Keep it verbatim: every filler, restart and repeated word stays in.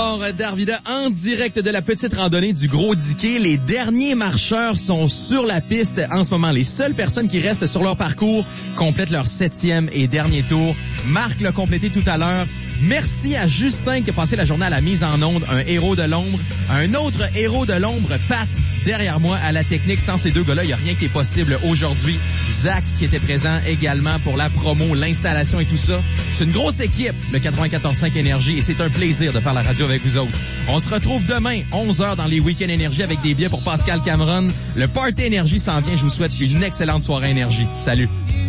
bord d'Arvida en direct de la petite randonnée du Gros Diquet. Les derniers marcheurs sont sur la piste en ce moment. Les seules personnes qui restent sur leur parcours complètent leur septième et dernier tour. Marc l'a complété tout à l'heure. Merci à Justin qui a passé la journée à la mise en onde, un héros de l'ombre. Un autre héros de l'ombre, Pat, derrière moi à la technique. Sans ces deux gars-là, il n'y a rien qui est possible aujourd'hui. Zach qui était présent également pour la promo, l'installation et tout ça. C'est une grosse équipe, le quatre-vingt-quatorze cinq Énergie, et c'est un plaisir de faire la radio avec vous autres. On se retrouve demain, onze heures dans les Week-ends Énergie avec des billets pour Pascal Cameron. Le Party Énergie s'en vient. Je vous souhaite une excellente soirée Énergie. Salut!